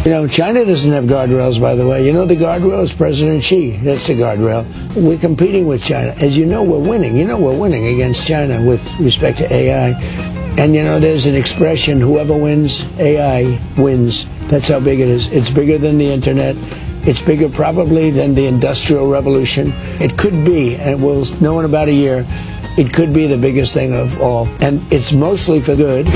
You know, China doesn't have guardrails, by the way. You know, the guardrail is President Xi. That's the guardrail. We're competing with China. As you know, we're winning. You know, we're winning against China with respect to AI. And, you know, there's an expression, whoever wins, AI wins. That's how big it is. It's bigger than the internet. It's bigger probably than the Industrial Revolution. It could be, and we'll know in about a year, it could be the biggest thing of all. And it's mostly for good.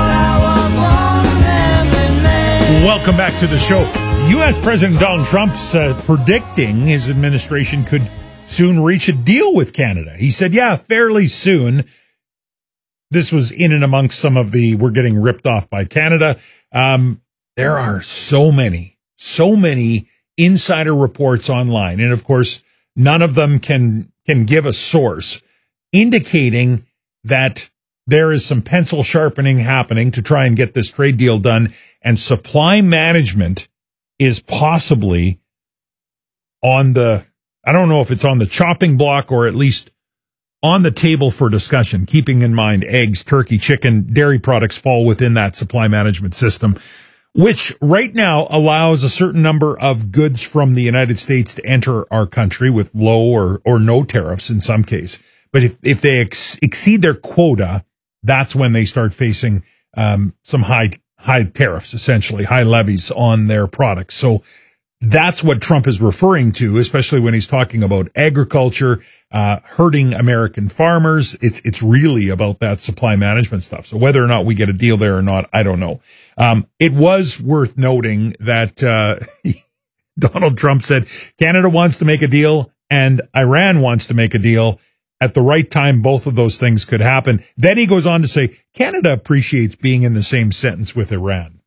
Welcome back to the show. U.S. President Donald Trump's predicting his administration could soon reach a deal with Canada. He said, yeah, fairly soon. This was in and amongst some of the we're getting ripped off by Canada. There are so many insider reports online. And, of course, none of them can give a source indicating that there is some pencil sharpening happening to try and get this trade deal done. And supply management is possibly on the, I don't know if it's on the chopping block or at least on the table for discussion, keeping in mind eggs, turkey, chicken, dairy products fall within that supply management system, which right now allows a certain number of goods from the United States to enter our country with low or no tariffs in some case. But if they exceed their quota, that's when they start facing some high tariffs, essentially high levies on their products. So that's what Trump is referring to, especially when he's talking about agriculture, hurting American farmers. It's really about that supply management stuff. So whether or not we get a deal there or not, I don't know. It was worth noting that Donald Trump said Canada wants to make a deal and Iran wants to make a deal. At the right time, both of those things could happen. Then he goes on to say, Canada appreciates being in the same sentence with Iran.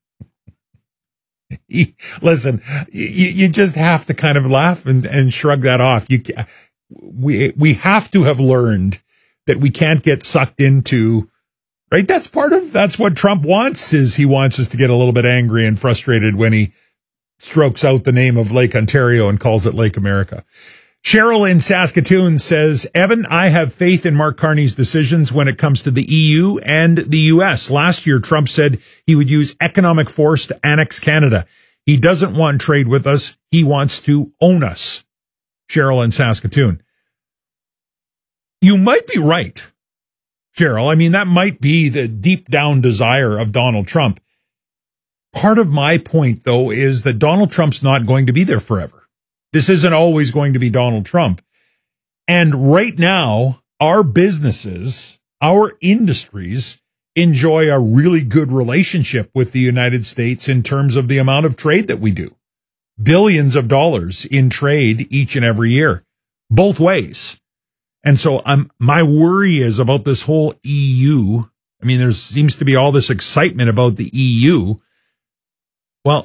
Listen, you just have to kind of laugh and shrug that off. We have to have learned that we can't get sucked into, right? That's what Trump wants, is he wants us to get a little bit angry and frustrated when he strokes out the name of Lake Ontario and calls it Lake America. Cheryl in Saskatoon says, Evan, I have faith in Mark Carney's decisions when it comes to the EU and the U.S. Last year, Trump said he would use economic force to annex Canada. He doesn't want trade with us. He wants to own us. Cheryl in Saskatoon. You might be right, Cheryl. I mean, that might be the deep down desire of Donald Trump. Part of my point, though, is that Donald Trump's not going to be there forever. This isn't always going to be Donald Trump. And right now, our businesses, our industries enjoy a really good relationship with the United States in terms of the amount of trade that we do. Billions of dollars in trade each and every year, both ways. And so my worry is about this whole EU. I mean, there seems to be all this excitement about the EU. Well,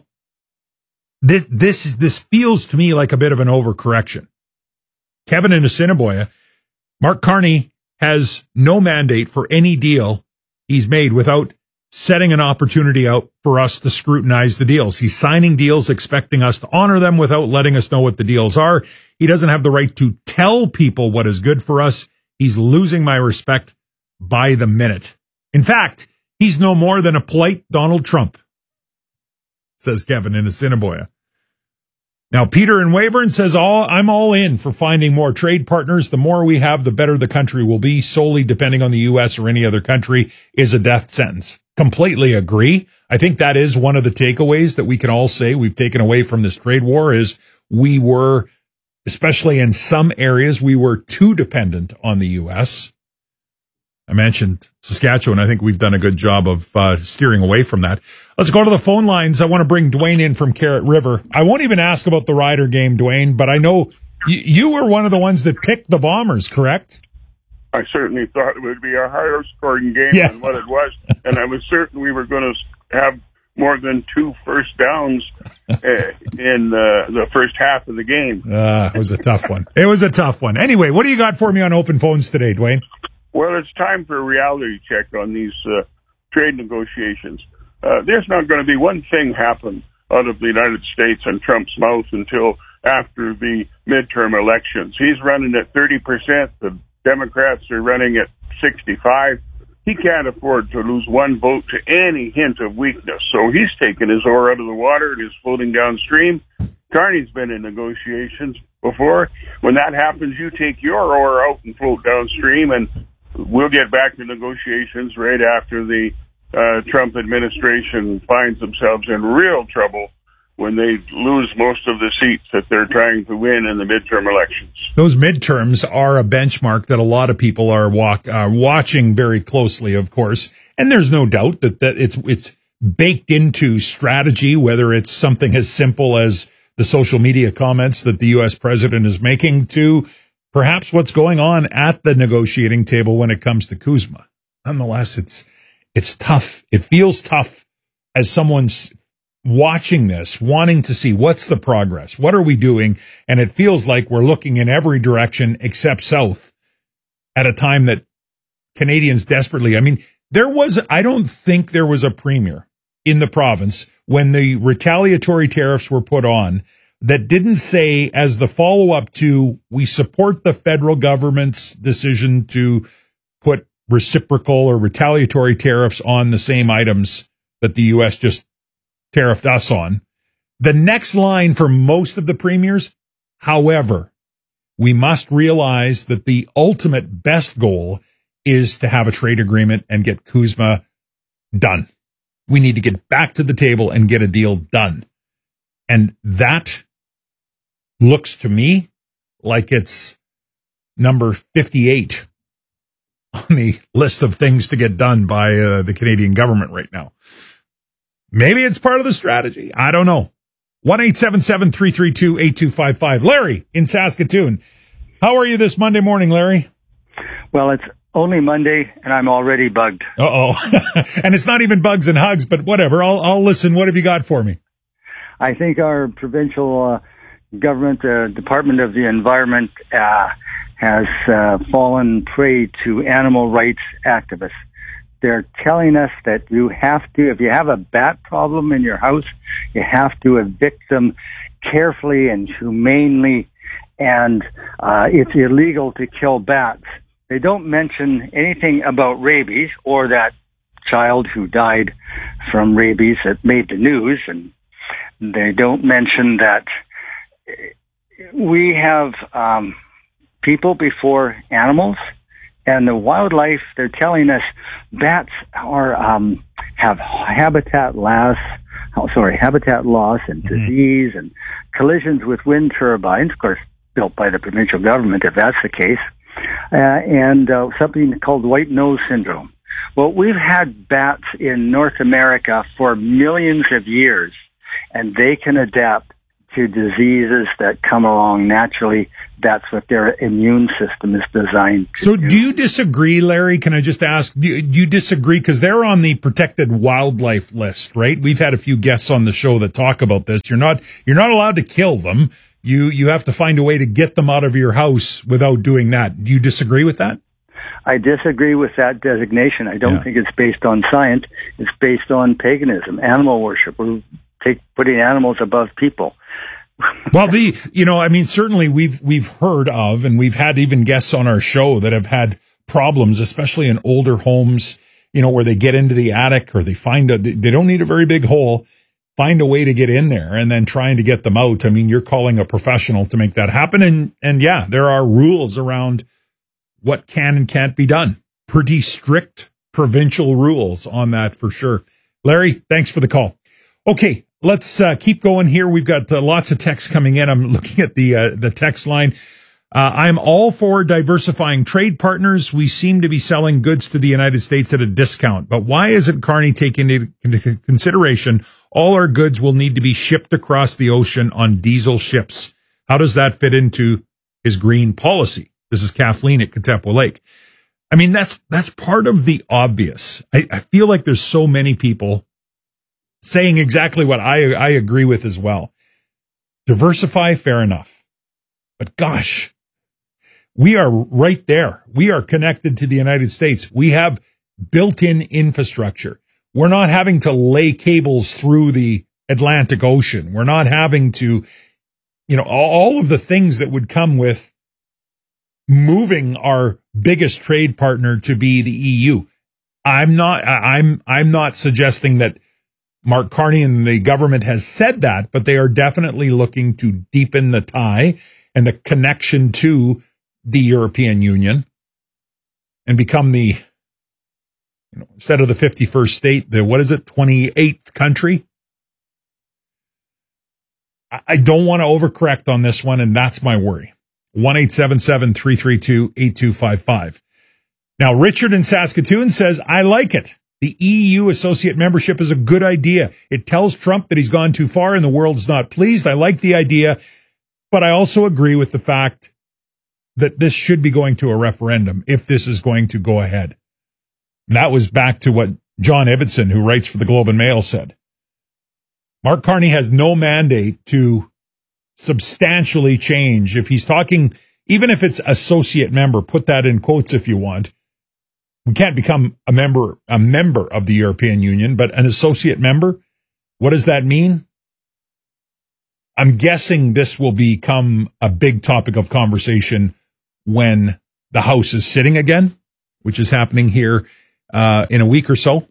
This feels to me like a bit of an overcorrection. Kevin in Assiniboia, Mark Carney has no mandate for any deal he's made without setting an opportunity out for us to scrutinize the deals. He's signing deals, expecting us to honor them without letting us know what the deals are. He doesn't have the right to tell people what is good for us. He's losing my respect by the minute. In fact, he's no more than a polite Donald Trump, says Kevin in Assiniboia. Now, Peter in Weyburn says, I'm all in for finding more trade partners. The more we have, the better the country will be. Solely depending on the U.S. or any other country is a death sentence. Completely agree. I think that is one of the takeaways that we can all say we've taken away from this trade war is we were, especially in some areas, we were too dependent on the U.S. I mentioned Saskatchewan. I think we've done a good job of steering away from that. Let's go to the phone lines. I want to bring Dwayne in from Carrot River. I won't even ask about the Rider game, Dwayne, but I know you were one of the ones that picked the Bombers, correct? I certainly thought it would be a higher scoring game than what it was, and I was certain we were going to have more than 2 first downs in the first half of the game. It was a tough one. It was a tough one. Anyway, what do you got for me on open phones today, Dwayne? Well, it's time for a reality check on these trade negotiations. There's not going to be one thing happen out of the United States and Trump's mouth until after the midterm elections. He's running at 30%. The Democrats are running at 65%. he can't afford to lose one vote to any hint of weakness. So he's taken his oar out of the water and is floating downstream. Carney's been in negotiations before. When that happens, you take your oar out and float downstream, and we'll get back to negotiations right after the Trump administration finds themselves in real trouble when they lose most of the seats that they're trying to win in the midterm elections. Those midterms are a benchmark that a lot of people are watching very closely, of course. And there's no doubt that it's baked into strategy, whether it's something as simple as the social media comments that the U.S. president is making to perhaps what's going on at the negotiating table when it comes to Kuzma. Nonetheless, it's tough. It feels tough as someone's watching this, wanting to see what's the progress, what are we doing, and it feels like we're looking in every direction except south at a time that Canadians desperately, I mean, I don't think there was a premier in the province when the retaliatory tariffs were put on that didn't say as the follow-up to, we support the federal government's decision to put reciprocal or retaliatory tariffs on the same items that the U.S. just tariffed us on. The next line for most of the premiers, however, we must realize that the ultimate best goal is to have a trade agreement and get Kuzma done. We need to get back to the table and get a deal done. And that looks to me like it's number 58 on the list of things to get done by the Canadian government right now. Maybe it's part of the strategy. I don't know. 1-877-332-8255. Larry in Saskatoon. How are you this Monday morning, Larry? Well, it's only Monday, and I'm already bugged. Uh-oh. And it's not even bugs and hugs, but whatever. I'll listen. What have you got for me? I think our provincial government, Department of the Environment, has fallen prey to animal rights activists. They're telling us that you have to, if you have a bat problem in your house, you have to evict them carefully and humanely, and it's illegal to kill bats. They don't mention anything about rabies or that child who died from rabies that made the news, and they don't mention that we have people before animals. And the wildlife, they're telling us bats are have habitat loss and disease and collisions with wind turbines, of course, built by the provincial government, if that's the case, and something called white nose syndrome. Well, we've had bats in North America for millions of years, and they can adapt to diseases that come along naturally. That's what their immune system is designed to do. So do you disagree, Larry? Can I just ask, do you disagree? Because they're on the protected wildlife list, right? We've had a few guests on the show that talk about this. You're not allowed to kill them. You have to find a way to get them out of your house without doing that. Do you disagree with that? I disagree with that designation. I don't think it's based on science. It's based on paganism, animal worship. We're putting animals above people. Well, certainly we've heard of, and we've had even guests on our show that have had problems, especially in older homes, where they get into the attic or they they don't need a very big hole, find a way to get in there and then trying to get them out. I mean, you're calling a professional to make that happen. And yeah, there are rules around what can and can't be done. Pretty strict provincial rules on that for sure. Larry, thanks for the call. Okay. Let's keep going here. We've got lots of texts coming in. I'm looking at the text line. I'm all for diversifying trade partners. We seem to be selling goods to the United States at a discount. But why isn't Carney taking into consideration all our goods will need to be shipped across the ocean on diesel ships? How does that fit into his green policy? This is Kathleen at Katepwa Lake. I mean, that's part of the obvious. I feel like there's so many people saying exactly what I agree with as well. Diversify, fair enough. But gosh, we are right there. We are connected to the United States. We have built-in infrastructure. We're not having to lay cables through the Atlantic Ocean. We're not having to, all of the things that would come with moving our biggest trade partner to be the EU. I'm not suggesting that Mark Carney and the government has said that, but they are definitely looking to deepen the tie and the connection to the European Union and become the, instead of the 51st state, the, 28th country? I don't want to overcorrect on this one, and that's my worry. 1-877-332-8255. Now, Richard in Saskatoon says, I like it. The EU associate membership is a good idea. It tells Trump that he's gone too far and the world's not pleased. I like the idea, but I also agree with the fact that this should be going to a referendum if this is going to go ahead. And that was back to what John Ibbotson, who writes for the Globe and Mail, said. Mark Carney has no mandate to substantially change. If he's talking, even if it's associate member, put that in quotes if you want. We can't become a member of the European Union, but an associate member, what does that mean? I'm guessing this will become a big topic of conversation when the House is sitting again, which is happening here in a week or so.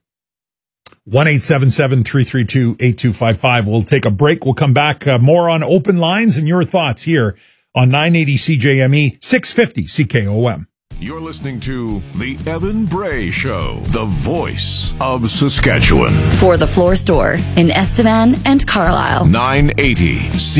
1-877-332-8255. We'll take a break. We'll come back. More on open lines and your thoughts here on 980 CJME, 650 CKOM. You're listening to The Evan Bray Show, the voice of Saskatchewan. For the Floor Store in Estevan and Carlisle. 980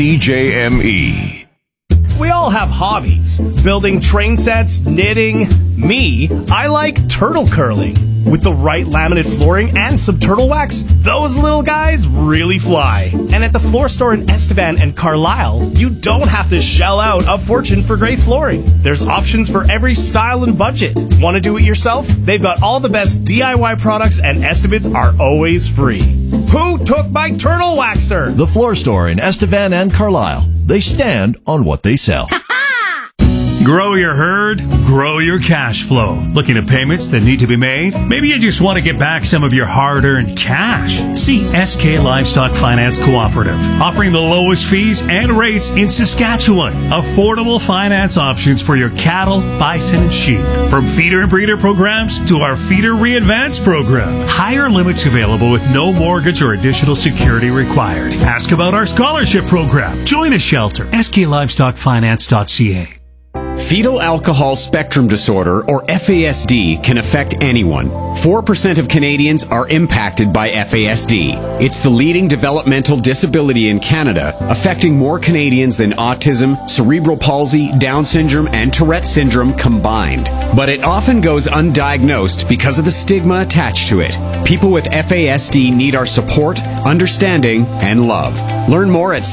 CJME. We all have hobbies. Building train sets, knitting. Me, I like turtle curling. With the right laminate flooring and some turtle wax, those little guys really fly. And at the Floor Store in Estevan and Carlisle, you don't have to shell out a fortune for great flooring. There's options for every style and budget. Want to do it yourself? They've got all the best DIY products and estimates are always free. Who took my turtle waxer? The Floor Store in Estevan and Carlisle. They stand on what they sell. Grow your herd, grow your cash flow. Looking at payments that need to be made? Maybe you just want to get back some of your hard-earned cash. See SK Livestock Finance Cooperative, offering the lowest fees and rates in Saskatchewan. Affordable finance options for your cattle, bison, and sheep. From feeder and breeder programs to our Feeder Re-Advance program. Higher limits available with no mortgage or additional security required. Ask about our scholarship program. Join a shelter. SKLivestockFinance.ca. Fetal alcohol spectrum disorder, or FASD, can affect anyone. 4% of Canadians are impacted by FASD. It's the leading developmental disability in Canada, affecting more Canadians than autism, cerebral palsy, Down syndrome, and Tourette syndrome combined. But it often goes undiagnosed because of the stigma attached to it. People with FASD need our support, understanding, and love. Learn more at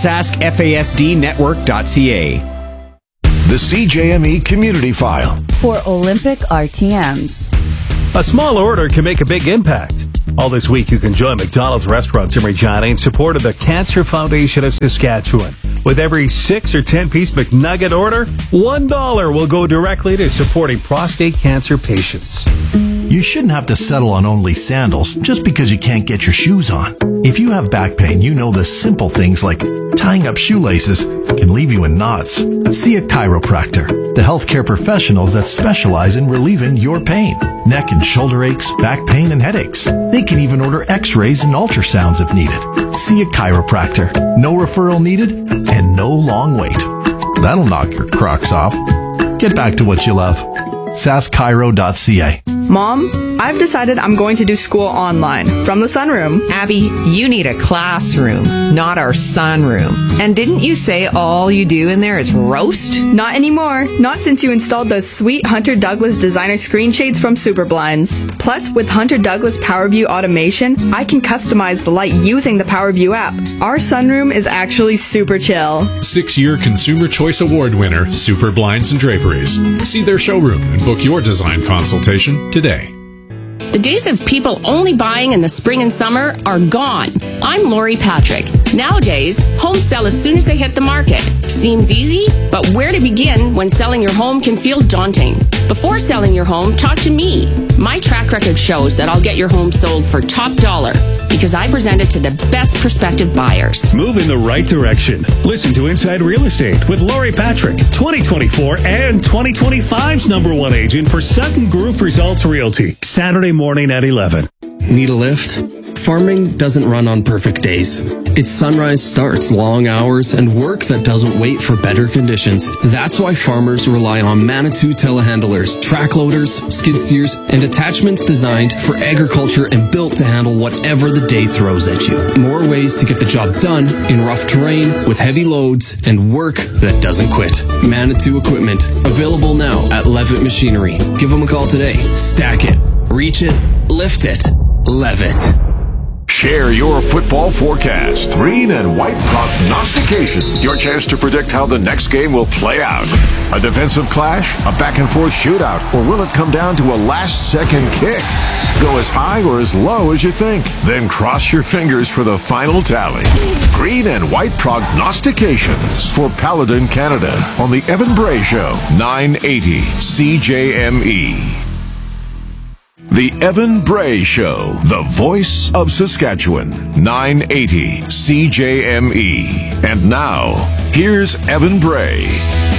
saskfasdnetwork.ca. The CJME Community File. For Olympic RTMs. A small order can make a big impact. All this week, you can join McDonald's restaurants in Regina in support of the Cancer Foundation of Saskatchewan. With every 6 or 10-piece McNugget order, $1 will go directly to supporting prostate cancer patients. You shouldn't have to settle on only sandals just because you can't get your shoes on. If you have back pain, you know the simple things like tying up shoelaces can leave you in knots. See a chiropractor, the healthcare professionals that specialize in relieving your pain. Neck and shoulder aches, back pain, and headaches. They can even order x-rays and ultrasounds if needed. See a chiropractor. No referral needed and no long wait. That'll knock your Crocs off. Get back to what you love. saskchiro.ca. Mom, I've decided I'm going to do school online from the sunroom. Abby, you need a classroom, not our sunroom. And didn't you say all you do in there is roast? Not anymore. Not since you installed those sweet Hunter Douglas designer screen shades from Superblinds. Plus, with Hunter Douglas PowerView automation, I can customize the light using the PowerView app. Our sunroom is actually super chill. 6-year Consumer Choice Award winner, Superblinds and Draperies. See their showroom and book your design consultation today. The days of people only buying in the spring and summer are gone. I'm Lori Patrick. Nowadays, homes sell as soon as they hit the market. Seems easy, but where to begin when selling your home can feel daunting? Before selling your home, talk to me. My track record shows that I'll get your home sold for top dollar because I present it to the best prospective buyers. Move in the right direction. Listen to Inside Real Estate with Lori Patrick, 2024 and 2025's #1 agent for Sutton Group Results Realty. Saturday morning morning at 11. Need a lift? Farming doesn't run on perfect days. Its sunrise starts, long hours, and work that doesn't wait for better conditions. That's why farmers rely on Manitou telehandlers, track loaders, skid steers, and attachments designed for agriculture and built to handle whatever the day throws at you. More ways to get the job done in rough terrain with heavy loads and work that doesn't quit. Manitou equipment, available now at Levitt Machinery. Give them a call today. Stack it, reach it, lift it, Levitt. Share your football forecast. Green and white prognostication. Your chance to predict how the next game will play out. A defensive clash? A back-and-forth shootout? Or will it come down to a last-second kick? Go as high or as low as you think. Then cross your fingers for the final tally. Green and white prognostications for Paladin Canada on the Evan Bray Show, 980 CJME. The Evan Bray Show, the voice of Saskatchewan, 980 CJME. And now, here's Evan Bray.